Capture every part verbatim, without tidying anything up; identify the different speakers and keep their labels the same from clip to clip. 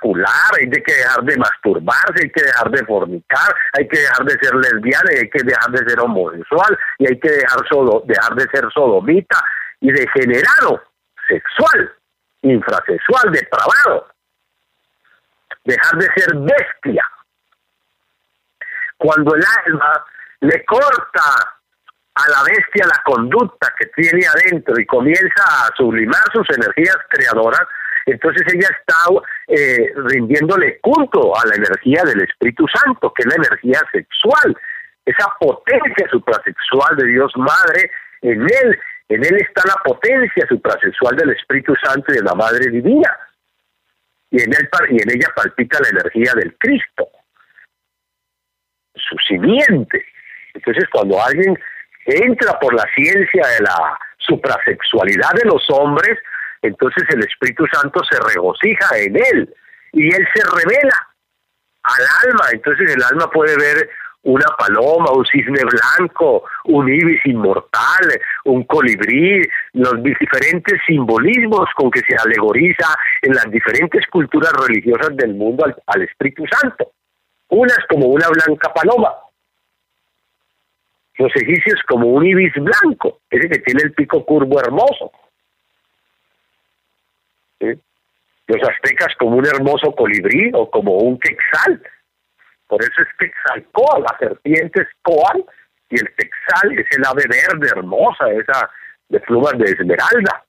Speaker 1: copular, hay que dejar de masturbarse, hay que dejar de fornicar, hay que dejar de ser lesbiana, y hay que dejar de ser homosexual, y hay que dejar solo, dejar de ser sodomita y degenerado, sexual, infrasexual, depravado, dejar de ser bestia. Cuando el alma le corta a la bestia la conducta que tiene adentro y comienza a sublimar sus energías creadoras, entonces ella está eh, rindiéndole culto a la energía del Espíritu Santo, que es la energía sexual, esa potencia suprasexual de Dios Madre. En él, en él está la potencia suprasexual del Espíritu Santo y de la Madre Divina, y en él y en ella palpita la energía del Cristo, su simiente. Entonces, cuando alguien entra por la ciencia de la suprasexualidad de los hombres, entonces el Espíritu Santo se regocija en él y él se revela al alma. Entonces el alma puede ver una paloma, un cisne blanco, un ibis inmortal, un colibrí, los diferentes simbolismos con que se alegoriza en las diferentes culturas religiosas del mundo al, al Espíritu Santo. Una es como una blanca paloma, los egipcios como un ibis blanco, ese que tiene el pico curvo hermoso. ¿Sí? Los aztecas como un hermoso colibrí o como un quetzal. Por eso es Quetzalcóatl, la serpiente es Coal, y el quetzal es el ave verde hermosa, esa de plumas de esmeralda,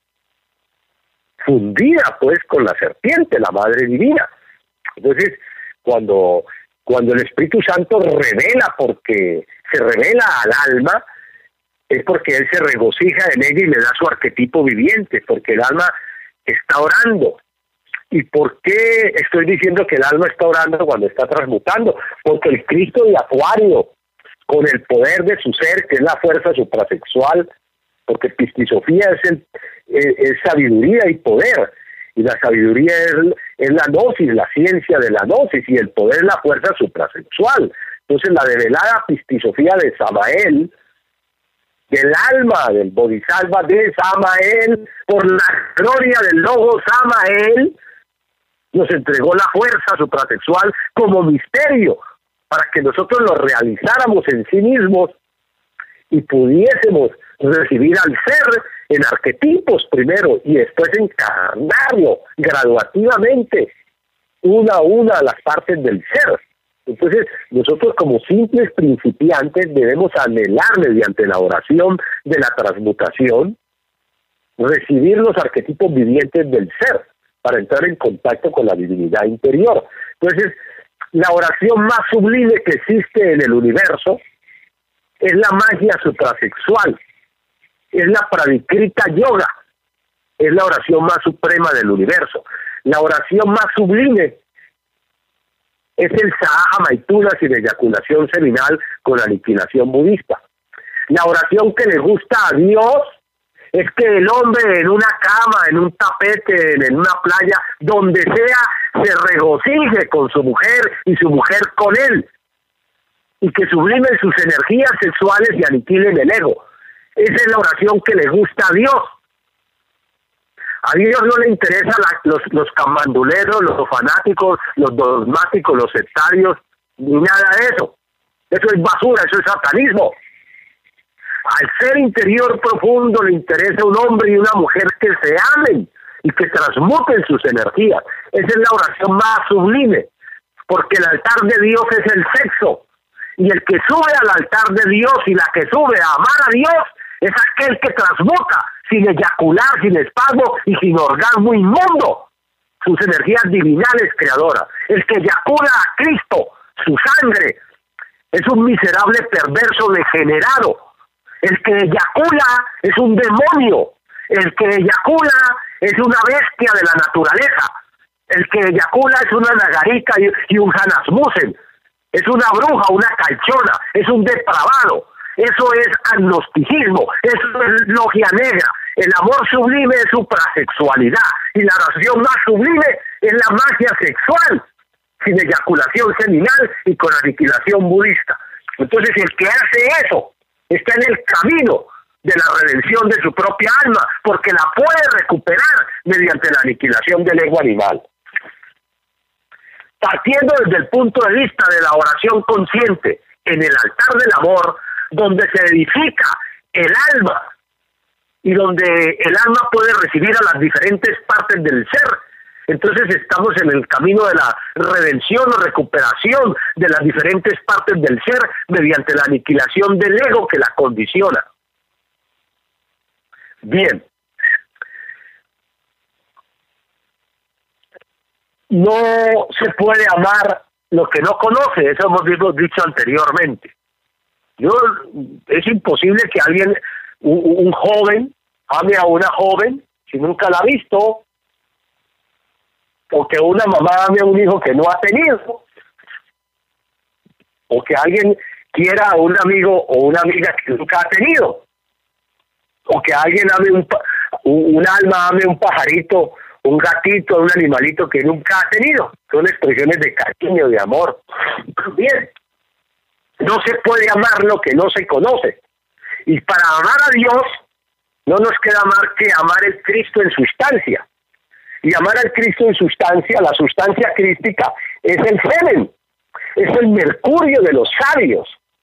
Speaker 1: fundida pues con la serpiente, la Madre Divina. Entonces, cuando, cuando el Espíritu Santo revela, porque se revela al alma, es porque él se regocija en ella y le da su arquetipo viviente, porque el alma está orando. ¿Y por qué estoy diciendo que el alma está orando cuando está transmutando? Porque el Cristo de Acuario, con el poder de su ser, que es la fuerza suprasexual, porque pistisofía es, el, es, es sabiduría y poder, y la sabiduría es, es la gnosis, la ciencia de la gnosis, y el poder es la fuerza suprasexual. Entonces la develada pistisofía de Samael, del alma del Bodhisattva de Samael, por la gloria del logo Samael, nos entregó la fuerza suprasexual como misterio, para que nosotros lo realizáramos en sí mismos y pudiésemos recibir al ser en arquetipos primero y después encarnarlo graduativamente, una a una, las partes del ser. Entonces, nosotros como simples principiantes debemos anhelar mediante la oración de la transmutación, recibir los arquetipos vivientes del ser para entrar en contacto con la divinidad interior. Entonces, la oración más sublime que existe en el universo es la magia suprasexual, es la Pradikrita Yoga, es la oración más suprema del universo. La oración más sublime es el Sahaja Maituna sin eyaculación seminal con aniquilación budista. La oración que le gusta a Dios es que el hombre en una cama, en un tapete, en una playa, donde sea, se regocije con su mujer y su mujer con él, y que sublimen sus energías sexuales y aniquilen el ego. Esa es la oración que le gusta a Dios. A Dios no le interesan los, los camanduleros, los fanáticos, los dogmáticos, los sectarios, ni nada de eso. Eso es basura, eso es satanismo. Al ser interior profundo le interesa un hombre y una mujer que se amen y que transmuten sus energías. Esa es la oración más sublime, porque el altar de Dios es el sexo, y el que sube al altar de Dios y la que sube a amar a Dios es aquel que transmuta sin eyacular, sin espasmo y sin orgasmo inmundo sus energías divinales creadoras. El que eyacula a Cristo, su sangre, es un miserable perverso degenerado. El que eyacula es un demonio. El que eyacula es una bestia de la naturaleza. El que eyacula es una nagarika y, y un Hanasmusen. Es una bruja, una calchona, es un depravado. Eso es agnosticismo, eso es logia negra. El amor sublime es suprasexualidad, y la oración más sublime es la magia sexual, sin eyaculación seminal y con aniquilación budista. Entonces el que hace eso está en el camino de la redención de su propia alma, porque la puede recuperar mediante la aniquilación del ego animal. partiendo desde el punto de vista de la oración consciente en el altar del amor, donde se edifica el alma y donde el alma puede recibir a las diferentes partes del ser. Entonces estamos en el camino de la redención o recuperación de las diferentes partes del ser mediante la aniquilación del ego que la condiciona. Bien. No se puede amar lo que no conoce, eso hemos dicho anteriormente. Yo, es imposible que alguien, un, un joven, ame a una joven si nunca la ha visto, o que una mamá ame a un hijo que no ha tenido, o que alguien quiera a un amigo o una amiga que nunca ha tenido, o que alguien ame un, un, un alma ame un pajarito, un gatito, un animalito que nunca ha tenido. Son expresiones de cariño, de amor. Bien, no se puede amar lo que no se conoce. Y para amar a Dios, no nos queda más que amar el Cristo en sustancia. Y amar al Cristo en sustancia, la sustancia crística, es el semen, es el mercurio de los sabios.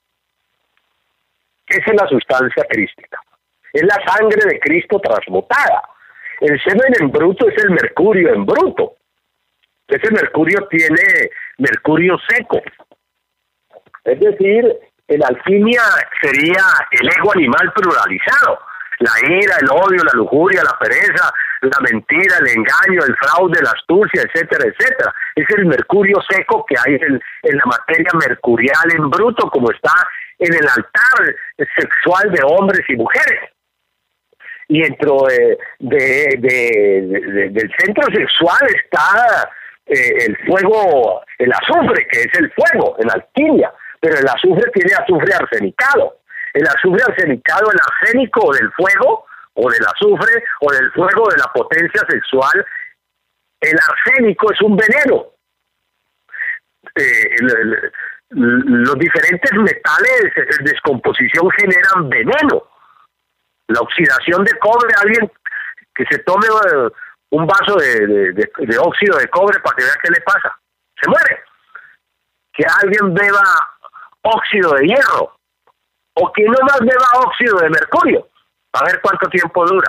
Speaker 1: Esa es la sustancia crística. Es la sangre de Cristo transmutada. El semen en bruto es el mercurio en bruto. Ese mercurio tiene mercurio seco. Es decir, en alquimia sería el ego animal pluralizado. La ira, el odio, la lujuria, la pereza, la mentira, el engaño, el fraude, la astucia, etcétera, etcétera. Es el mercurio seco que hay en, en la materia mercurial en bruto, como está en el altar sexual de hombres y mujeres. Y dentro de, de, de, de, del centro sexual está eh, el fuego, el azufre, que es el fuego, en alquimia, pero el azufre tiene azufre arsenicado. El azufre arsenicado, el arsénico del fuego, o del azufre, o del fuego de la potencia sexual, el arsénico es un veneno. Eh, el, el, los diferentes metales en descomposición generan veneno. La oxidación de cobre, alguien que se tome uh, un vaso de, de, de, de óxido de cobre para que vea qué le pasa, se muere. Que alguien beba óxido de hierro, o que no más beba óxido de mercurio, a ver cuánto tiempo dura.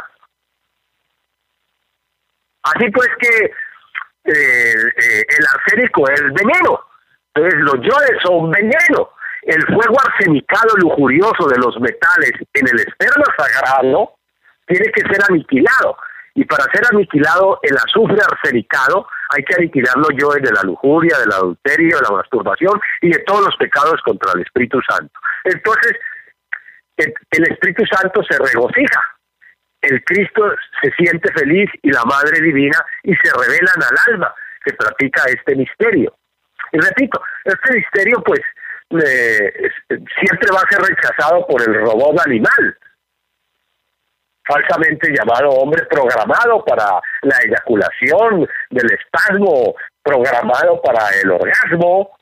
Speaker 1: Así pues que eh, eh, el arsénico es veneno, entonces los yodes son veneno. El fuego arsenicado lujurioso de los metales en el esperma sagrado tiene que ser aniquilado. Y para ser aniquilado el azufre arsenicado hay que aniquilar los yoes de la lujuria, del adulterio, de la masturbación y de todos los pecados contra el Espíritu Santo. Entonces, el, el Espíritu Santo se regocija. El Cristo se siente feliz y la Madre Divina y se revelan al alma que practica este misterio. Y repito, este misterio pues Eh, siempre va a ser rechazado por el robot animal, falsamente llamado hombre programado para la eyaculación, del espasmo, programado para el orgasmo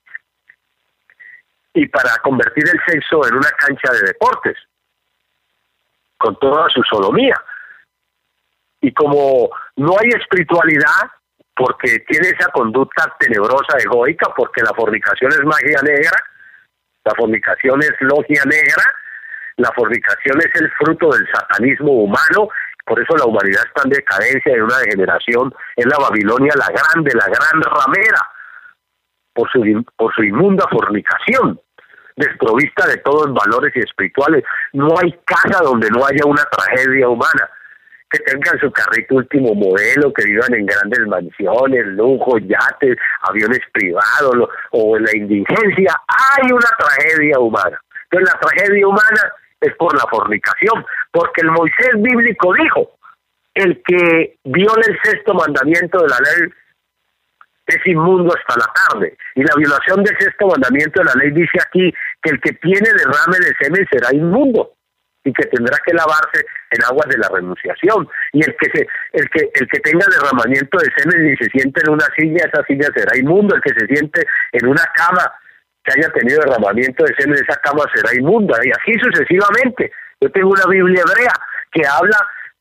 Speaker 1: y para convertir el sexo en una cancha de deportes, con toda su sodomía. Y como no hay espiritualidad, porque tiene esa conducta tenebrosa, egoica, porque la fornicación es magia negra, la fornicación es logia negra, la fornicación es el fruto del satanismo humano, por eso la humanidad está en decadencia, en una degeneración, es la Babilonia la grande, la gran ramera, por su, por su inmunda fornicación, desprovista de todos los valores espirituales. No hay casa donde no haya una tragedia humana, que tengan su carrito último modelo, que vivan en grandes mansiones, lujos, yates, aviones privados, lo, o en la indigencia, hay una tragedia humana. Entonces la tragedia humana es por la fornicación, porque el Moisés bíblico dijo, el que viola el sexto mandamiento de la ley es inmundo hasta la tarde, y la violación del sexto mandamiento de la ley dice aquí que el que tiene derrame de semen será inmundo, y que tendrá que lavarse en aguas de la renunciación, y el que se, el que el que tenga derramamiento de semen y se siente en una silla, esa silla será inmundo. El que se siente en una cama que haya tenido derramamiento de semen, esa cama será inmunda, y así sucesivamente. Yo tengo una Biblia hebrea que habla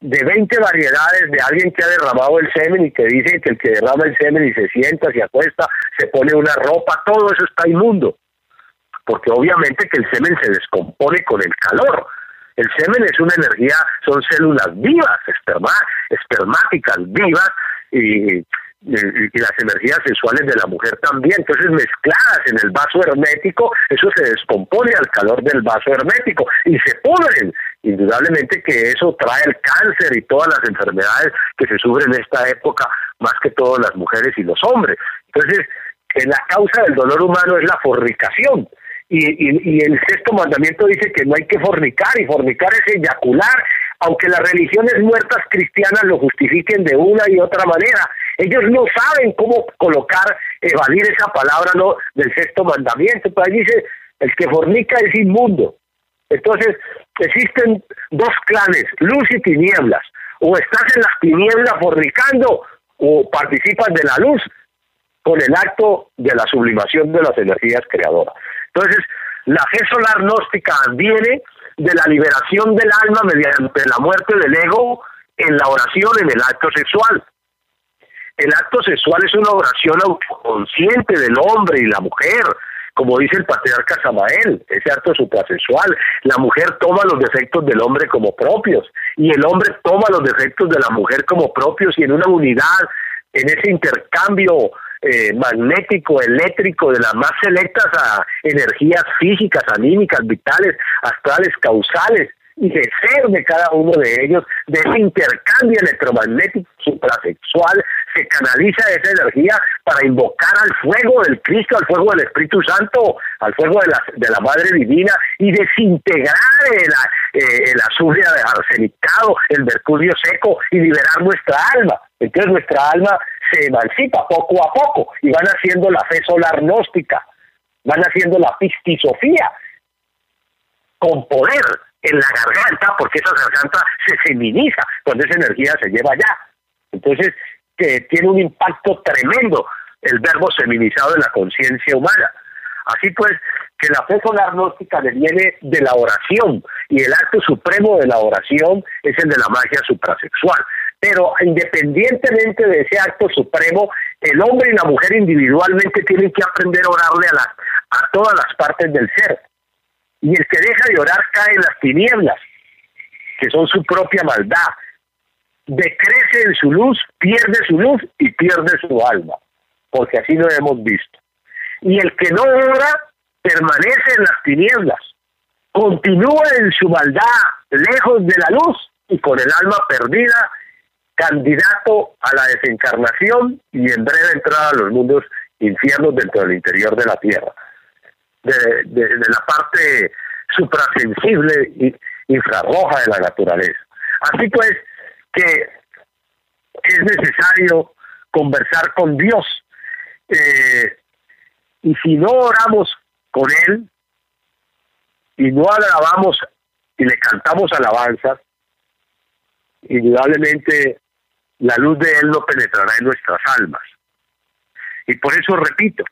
Speaker 1: de veinte variedades de alguien que ha derramado el semen y que dice que el que derrama el semen y se sienta, se acuesta, se pone una ropa, todo eso está inmundo, porque obviamente que el semen se descompone con el calor. El semen es una energía, son células vivas, esperma, espermáticas vivas, y, y, y las energías sexuales de la mujer también. Entonces, mezcladas en el vaso hermético, eso se descompone al calor del vaso hermético y se pudren. Indudablemente que eso trae el cáncer y todas las enfermedades que se sufren en esta época, más que todo las mujeres y los hombres. Entonces, la causa del dolor humano es la fornicación. Y, y, y el sexto mandamiento dice que no hay que fornicar, y fornicar es eyacular, aunque las religiones muertas cristianas lo justifiquen de una y otra manera. Ellos no saben cómo colocar, evadir esa palabra no del sexto mandamiento. Pues ahí dice, el que fornica es inmundo. Entonces, existen dos clanes, luz y tinieblas. O estás en las tinieblas fornicando, o participas de la luz con el acto de la sublimación de las energías creadoras. Entonces, la fe solar gnóstica viene de la liberación del alma mediante la muerte del ego en la oración, en el acto sexual. El acto sexual es una oración autoconsciente del hombre y la mujer, como dice el patriarca Samael, ese acto suprasexual. La mujer toma los defectos del hombre como propios, y el hombre toma los defectos de la mujer como propios, y en una unidad, en ese intercambio Eh, magnético, eléctrico, de las más selectas a energías físicas, anímicas, vitales, astrales, causales, y de ser de cada uno de ellos, de ese intercambio electromagnético suprasexual, se canaliza esa energía para invocar al fuego del Cristo, al fuego del Espíritu Santo, al fuego de la, de la Madre Divina, y desintegrar el, eh, el azufre arsenicado, el mercurio seco, y liberar nuestra alma. Entonces nuestra alma se emancipa poco a poco, y van haciendo la fe solar gnóstica, van haciendo la pistisofía, con poder en la garganta, porque esa garganta se feminiza cuando esa energía se lleva allá. Entonces, que tiene un impacto tremendo el verbo feminizado en la conciencia humana. Así pues, que la fe solar gnóstica viene de la oración, y el acto supremo de la oración es el de la magia suprasexual. Pero independientemente de ese acto supremo, el hombre y la mujer individualmente tienen que aprender a orarle a, la, a todas las partes del ser. Y el que deja de orar cae en las tinieblas, que son su propia maldad. Decrece en su luz, pierde su luz y pierde su alma, porque así lo hemos visto. Y el que no ora permanece en las tinieblas, continúa en su maldad, lejos de la luz y con el alma perdida, candidato a la desencarnación y en breve entrada a los mundos infiernos dentro del interior de la tierra, de, de, de la parte suprasensible y infrarroja de la naturaleza. Así pues, que es necesario conversar con Dios, eh, y si no oramos con Él y no alabamos y le cantamos alabanzas, indudablemente la luz de Él no penetrará en nuestras almas. Y por eso repito,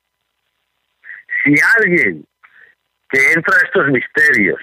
Speaker 1: si alguien que entra a estos misterios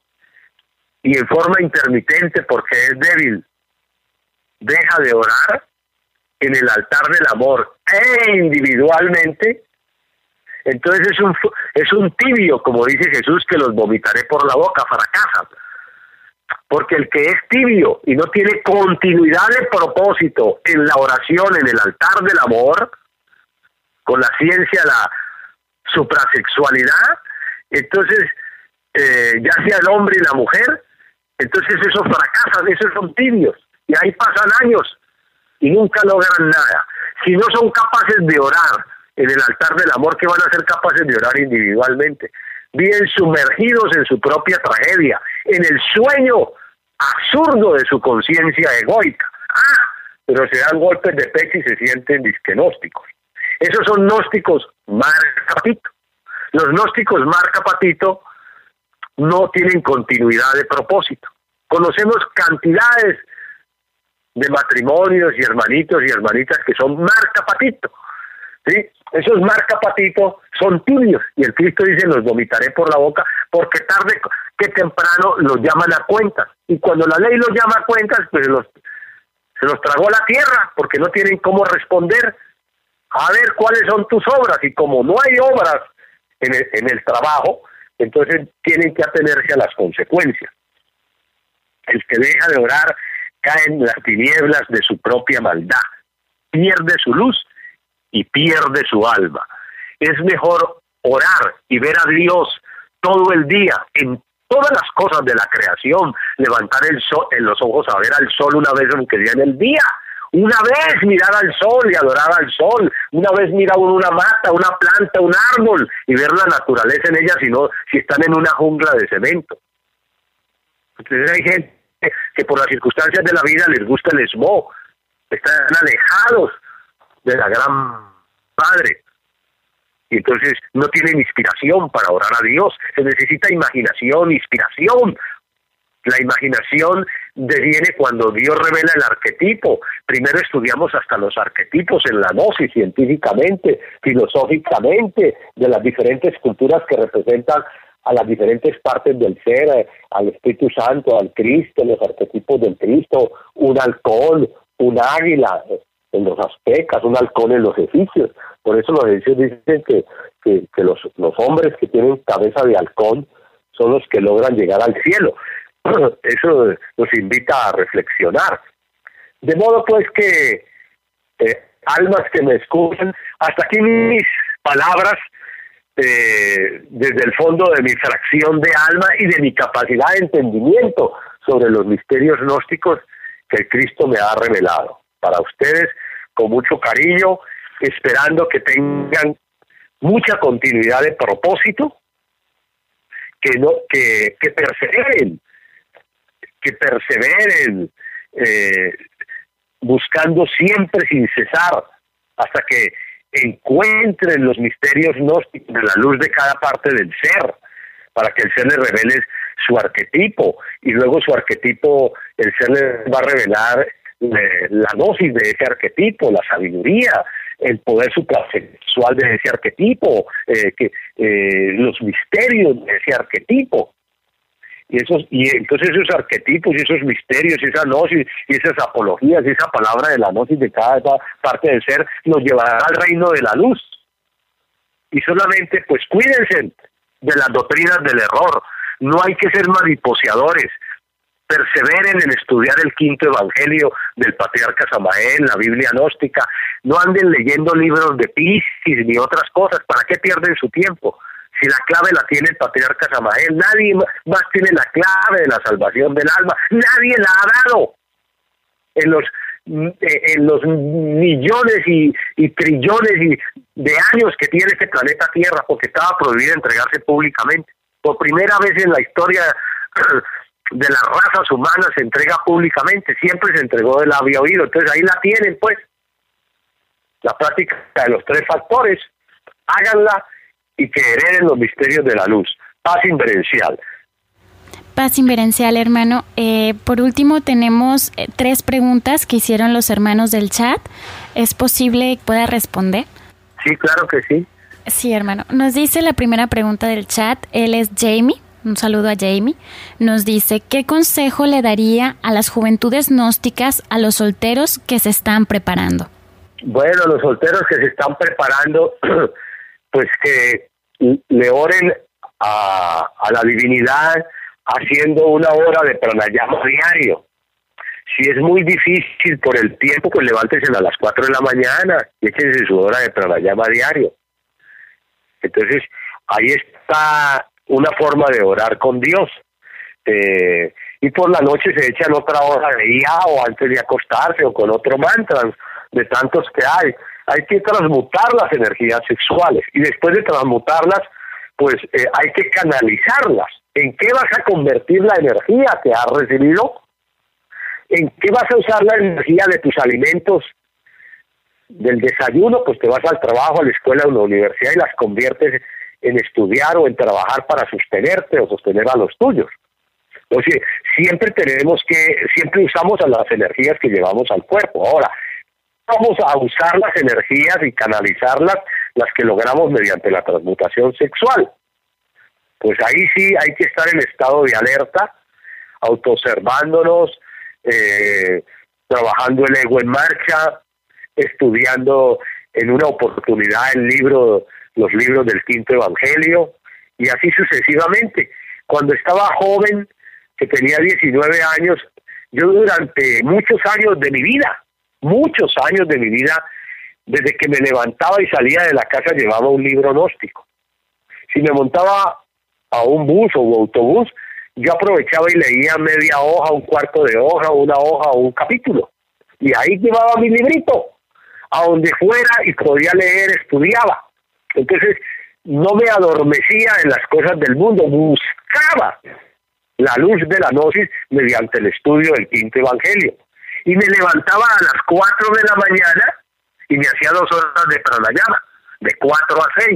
Speaker 1: y en forma intermitente porque es débil, deja de orar en el altar del amor e individualmente, entonces es un, es un tibio, como dice Jesús, que los vomitaré por la boca, fracasa. Porque el que es tibio y no tiene continuidad de propósito en la oración, en el altar del amor, con la ciencia, la suprasexualidad, entonces, eh, ya sea el hombre y la mujer, entonces esos fracasan, esos son tibios, y ahí pasan años y nunca logran nada. Si no son capaces de orar en el altar del amor, ¿qué van a ser capaces de orar individualmente? Viven sumergidos en su propia tragedia, en el sueño absurdo de su conciencia egoica. Ah, pero se dan golpes de pecho y se sienten disque gnósticos. Esos son gnósticos marca patito. Los gnósticos marca patito no tienen continuidad de propósito. Conocemos cantidades de matrimonios y hermanitos y hermanitas que son marca patito, ¿sí? Esos marca patito son tibios, y el Cristo dice, los vomitaré por la boca, porque tarde, que temprano los llaman a cuentas. Y cuando la ley los llama a cuentas, pues los, se los tragó la tierra, porque no tienen cómo responder. A ver cuáles son tus obras, y como no hay obras en el, en el trabajo, entonces tienen que atenerse a las consecuencias. El que deja de orar cae en las tinieblas de su propia maldad, pierde su luz y pierde su alma. Es mejor orar y ver a Dios todo el día en todas las cosas de la creación, levantar el sol, en los ojos a ver al sol una vez aunque sea en el día, una vez mirar al sol y adorar al sol, una vez mirar una mata, una planta, un árbol y ver la naturaleza en ella, si no, si están en una jungla de cemento. Entonces hay gente que por las circunstancias de la vida les gusta el smog, están alejados de la gran Padre, y entonces no tienen inspiración para orar a Dios. Se necesita imaginación, inspiración. La imaginación deviene cuando Dios revela el arquetipo. Primero estudiamos hasta los arquetipos en la gnosis, científicamente, filosóficamente, de las diferentes culturas que representan a las diferentes partes del ser, al Espíritu Santo, al Cristo, los arquetipos del Cristo, un halcón, un águila en los aztecas, un halcón en los egipcios. Por eso los egipcios dicen que, que, que los, los hombres que tienen cabeza de halcón son los que logran llegar al cielo. Eso nos invita a reflexionar. De modo pues que, eh, almas que me escuchan, hasta aquí mis palabras, eh, desde el fondo de mi fracción de alma y de mi capacidad de entendimiento sobre los misterios gnósticos que el Cristo me ha revelado. Para ustedes, con mucho cariño, esperando que tengan mucha continuidad de propósito, que no, que, que perseveren, que perseveren, eh, buscando siempre sin cesar, hasta que encuentren los misterios gnósticos de la luz de cada parte del ser, para que el ser les revele su arquetipo, y luego su arquetipo, el ser les va a revelar eh, la gnosis de ese arquetipo, la sabiduría, el poder suprasexual de ese arquetipo, eh, que eh, los misterios de ese arquetipo. Y esos, y entonces esos arquetipos y esos misterios, y esa gnosis, y esas apologías, y esa palabra de la gnosis de cada parte del ser, nos llevará al reino de la luz. Y solamente, pues, cuídense de las doctrinas del error. No hay que ser mariposeadores. Perseveren en estudiar el quinto evangelio del patriarca Samael, la Biblia gnóstica. No anden leyendo libros de Piscis ni otras cosas. ¿Para qué pierden su tiempo? Si la clave la tiene el patriarca Samael, nadie más tiene la clave de la salvación del alma. Nadie la ha dado. En los en los millones y, y trillones y de años que tiene este planeta Tierra, porque estaba prohibido entregarse públicamente. Por primera vez en la historia de las razas humanas se entrega públicamente, siempre se entregó de labio a oído. Entonces ahí la tienen, pues, la práctica de los tres factores. Háganla y que hereden los misterios de la luz. Paz inverencial.
Speaker 2: Paz inverencial, hermano. Eh, por último, tenemos eh, tres preguntas que hicieron los hermanos del chat. ¿Es posible que pueda responder?
Speaker 1: Sí, claro que sí.
Speaker 2: Sí, hermano. Nos dice la primera pregunta del chat. Él es Jamie. Un saludo a Jamie. Nos dice, ¿qué consejo le daría a las juventudes gnósticas, a los solteros que se están preparando?
Speaker 1: Bueno, los solteros que se están preparando, pues que le oren a, a la divinidad haciendo una hora de pranayama diario. Si es muy difícil por el tiempo, pues levántese a las cuatro de la mañana y échense su hora de pranayama diario. Entonces, ahí está una forma de orar con Dios. Eh, y por la noche se echan otra hora de día o antes de acostarse o con otro mantra, de tantos que hay. Hay que transmutar las energías sexuales y después de transmutarlas, pues eh, hay que canalizarlas. ¿En qué vas a convertir la energía que has recibido? ¿En qué vas a usar la energía de tus alimentos? Del desayuno, pues te vas al trabajo, a la escuela, a la universidad y las conviertes en estudiar o en trabajar para sostenerte o sostener a los tuyos. Entonces, siempre tenemos que, siempre usamos a las energías que llevamos al cuerpo. Ahora, vamos a usar las energías y canalizarlas, las que logramos mediante la transmutación sexual. pues ahí sí hay que estar en estado de alerta, autoobservándonos, eh, trabajando el ego en marcha, estudiando en una oportunidad el libro, los libros del Quinto Evangelio, y así sucesivamente. Cuando estaba joven, que tenía diecinueve años, yo durante muchos años de mi vida, muchos años de mi vida, desde que me levantaba y salía de la casa llevaba un libro gnóstico. Si me montaba a un bus o un autobús, yo aprovechaba y leía media hoja, un cuarto de hoja, una hoja o un capítulo. Y ahí llevaba mi librito. A donde fuera y podía leer, estudiaba. Entonces, no me adormecía en las cosas del mundo, buscaba la luz de la gnosis mediante el estudio del Quinto Evangelio. Y me levantaba a las cuatro de la mañana y me hacía dos horas de pranayama, de cuatro a seis.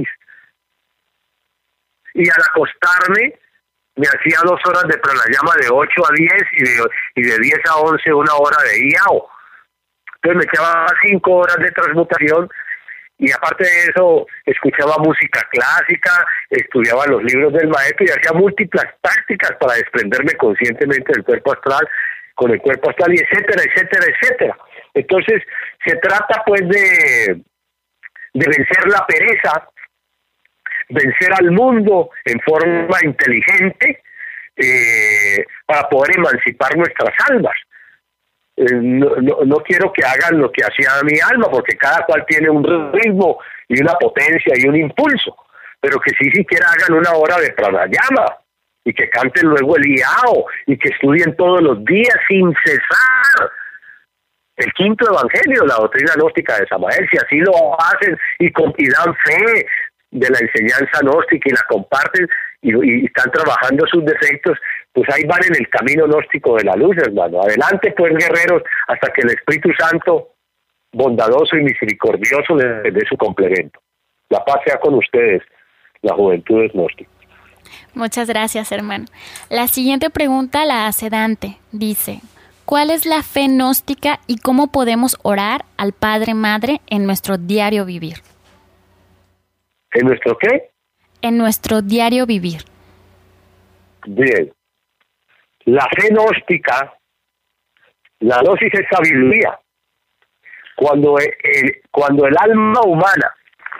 Speaker 1: Y al acostarme, me hacía dos horas de pranayama de ocho a diez y de, y de diez a once una hora de yao. Entonces me echaba cinco horas de transmutación y aparte de eso escuchaba música clásica, estudiaba los libros del maestro y hacía múltiples tácticas para desprenderme conscientemente del cuerpo astral, con el cuerpo astral, y etcétera, etcétera, etcétera. Entonces se trata pues de, de vencer la pereza, vencer al mundo en forma inteligente eh, para poder emancipar nuestras almas. Eh, no, no, no quiero que hagan lo que hacía mi alma, porque cada cual tiene un ritmo y una potencia y un impulso, pero que sí siquiera hagan una hora de pranayama y que canten luego el yao y que estudien todos los días sin cesar el Quinto Evangelio, la doctrina gnóstica de Samael. Si así lo hacen y, con, y dan fe de la enseñanza gnóstica y la comparten y, y están trabajando sus defectos, pues ahí van en el camino gnóstico de la luz, hermano. Adelante pues, guerreros, hasta que el Espíritu Santo, bondadoso y misericordioso, les dé su complemento. La paz sea con ustedes, la juventud gnóstica.
Speaker 2: Muchas gracias, hermano. La siguiente pregunta la hace Dante. Dice: ¿cuál es la fe gnóstica y cómo podemos orar al Padre Madre en nuestro diario vivir?
Speaker 1: ¿En nuestro qué?
Speaker 2: En nuestro diario vivir.
Speaker 1: Bien. La fe gnóstica, la gnosis es sabiduría. Cuando el, el, cuando el alma humana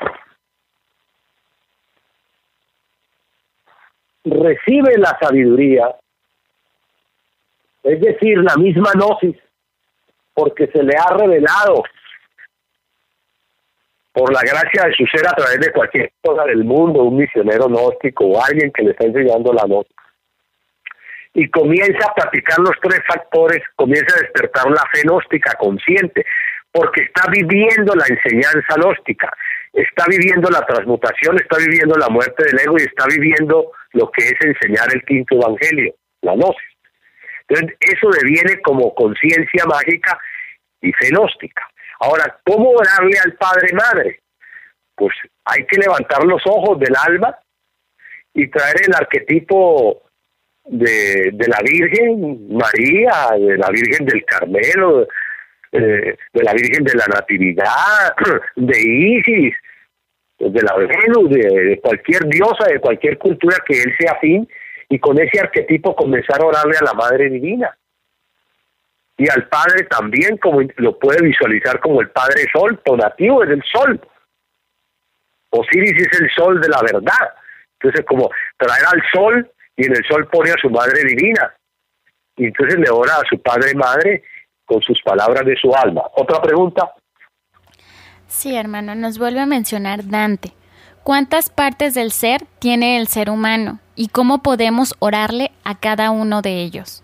Speaker 1: recibe la sabiduría, es decir, la misma gnosis, porque se le ha revelado por la gracia de su ser a través de cualquier cosa del mundo, un misionero gnóstico o alguien que le está enseñando la gnosis, y comienza a practicar los tres factores, comienza a despertar la fe gnóstica consciente, porque está viviendo la enseñanza gnóstica, está viviendo la transmutación, está viviendo la muerte del ego y está viviendo lo que es enseñar el Quinto Evangelio, la gnosis. Entonces, eso deviene como conciencia mágica y fe gnóstica. Ahora, ¿cómo orarle al Padre Madre? Pues hay que levantar los ojos del alma y traer el arquetipo de, de la Virgen María, de la Virgen del Carmelo, eh, de la Virgen de la Natividad, de Isis, de la Venus, de, de cualquier diosa, de cualquier cultura que él sea afín, y con ese arquetipo comenzar a orarle a la Madre Divina. Y al Padre también, como lo puede visualizar como el Padre Sol, donativo es el Sol. Osiris es el Sol de la verdad. Entonces, como traer al Sol, y en el Sol pone a su Madre Divina. Y entonces le ora a su Padre Madre con sus palabras de su alma. ¿Otra pregunta?
Speaker 2: Sí, hermano, nos vuelve a mencionar Dante. ¿Cuántas partes del ser tiene el ser humano? ¿Y cómo podemos orarle a cada uno de ellos?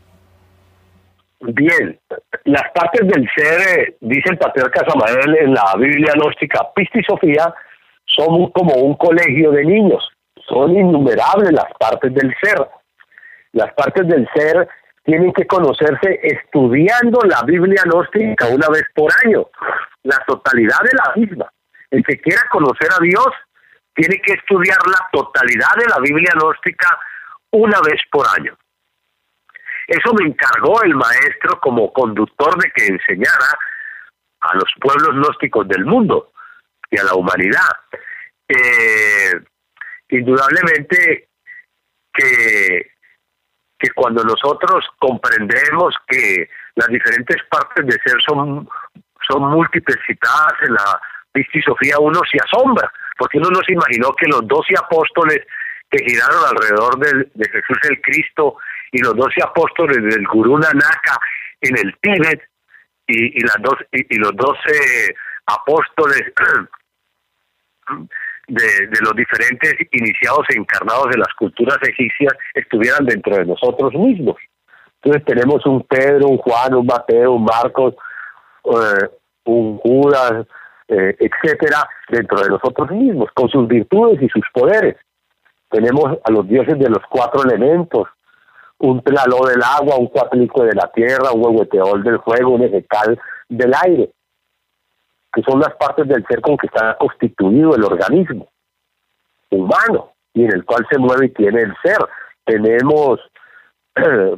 Speaker 1: Bien, las partes del ser, eh, dice el patriarca Samael en la Biblia gnóstica Pista y Sofía, son como un colegio de niños. Son innumerables las partes del ser. Las partes del ser tienen que conocerse estudiando la Biblia gnóstica una vez por año, la totalidad de la misma. El que quiera conocer a Dios tiene que estudiar la totalidad de la Biblia gnóstica una vez por año. Eso me encargó el maestro como conductor de que enseñara a los pueblos gnósticos del mundo y a la humanidad. Eh, indudablemente que, que cuando nosotros comprendemos que las diferentes partes de ser son, son múltiples citadas en la Pistis Sofía, uno se asombra, porque uno no se imaginó que los doce apóstoles que giraron alrededor de, de Jesús el Cristo y los doce apóstoles del Gurú Nanaka en el Tíbet y, y, las dos, y, y los doce apóstoles de, de los diferentes iniciados e encarnados de las culturas egipcias estuvieran dentro de nosotros mismos. Entonces tenemos un Pedro, un Juan, un Mateo, un Marcos, eh, un Judas, eh, etcétera, dentro de nosotros mismos, con sus virtudes y sus poderes. Tenemos a los dioses de los cuatro elementos, un Tlaló del agua, un Coatlicue de la tierra, un Huehueteol del fuego, un Ezecal del aire, que son las partes del ser con que está constituido el organismo humano y en el cual se mueve y tiene el ser. Tenemos eh,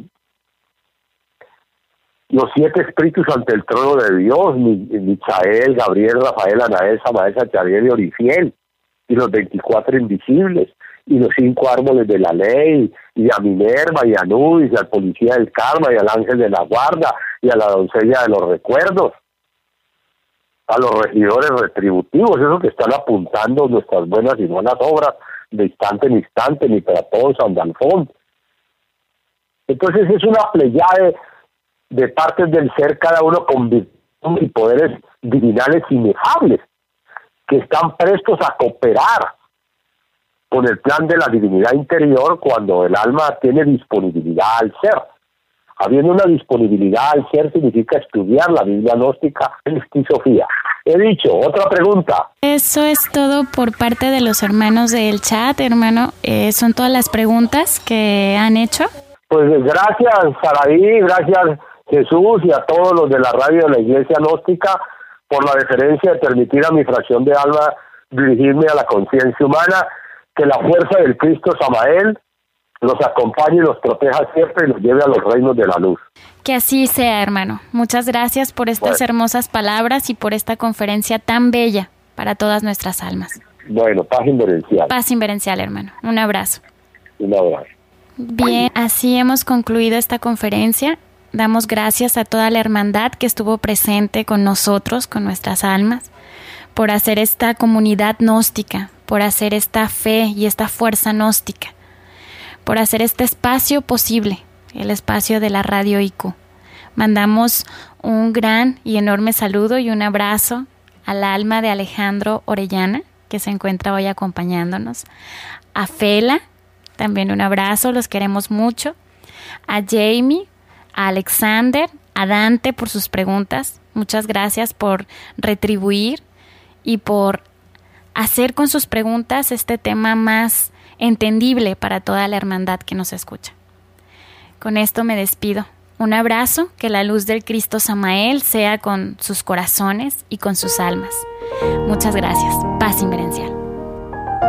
Speaker 1: los siete espíritus ante el trono de Dios, Michael, Gabriel, Rafael, Anael, Samael, Sachariel y Orifiel, y los veinticuatro invisibles, y los cinco árboles de la ley, y a Minerva, y a Anubis, y al policía del karma, y al ángel de la guarda, y a la doncella de los recuerdos, a los regidores retributivos, esos que están apuntando nuestras buenas y buenas obras de instante en instante, ni para todos andan fondo. Entonces es una pleyade de partes del ser, cada uno con virtudes y poderes divinales inefables, que están prestos a cooperar con el plan de la divinidad interior cuando el alma tiene disponibilidad al ser. Habiendo una disponibilidad al ser significa estudiar la Biblia gnóstica en Sofía. He dicho, otra pregunta.
Speaker 2: Eso es todo por parte de los hermanos del chat, hermano. Eh, ¿Son todas las preguntas que han hecho?
Speaker 1: Pues gracias, Saraí, gracias Jesús y a todos los de la radio de la Iglesia Gnóstica por la deferencia de permitir a mi fracción de alma dirigirme a la conciencia humana. Que la fuerza del Cristo Samael los acompañe y los proteja siempre y los lleve a los reinos de la luz.
Speaker 2: Que así sea, hermano. Muchas gracias por estas bueno. hermosas palabras y por esta conferencia tan bella para todas nuestras almas.
Speaker 1: Bueno, paz inverencial.
Speaker 2: Paz inverencial, hermano. Un abrazo.
Speaker 1: Un abrazo.
Speaker 2: Bien, así hemos concluido esta conferencia. Damos gracias a toda la hermandad que estuvo presente con nosotros, con nuestras almas, por hacer esta comunidad gnóstica, por hacer esta fe y esta fuerza gnóstica, por hacer este espacio posible, el espacio de la Radio I Q. Mandamos un gran y enorme saludo y un abrazo al alma de Alejandro Orellana, que se encuentra hoy acompañándonos, a Fela, también un abrazo, los queremos mucho, a Jamie, a Alexander, a Dante por sus preguntas, muchas gracias por retribuir y por hacer con sus preguntas este tema más entendible para toda la hermandad que nos escucha. Con esto me despido. Un abrazo, que la luz del Cristo Samael sea con sus corazones y con sus almas. Muchas gracias. Paz inverencial.